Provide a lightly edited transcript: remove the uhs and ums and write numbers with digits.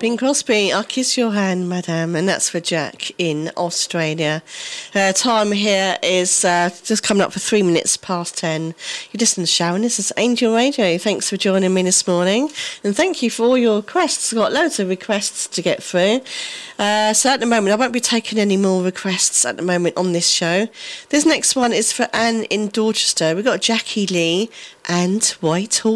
Bing Crosby, I'll kiss your hand, madam, and that's for Jack in Australia. Time here is just coming up for 3 minutes past 10. You're just in the shower, and this is Angel Radio. Thanks for joining me this morning, and thank you for all your requests. I've got loads of requests to get through. So at the moment, I won't be taking any more requests at the moment on this show. This next one is for Anne in Dorchester. We've got Jackie Lee and Whitehall.